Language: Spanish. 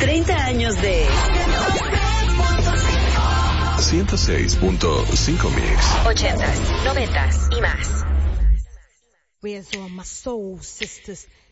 30 años de 106.5 Mix. 80s, 90s y más. Where's all my soul sisters?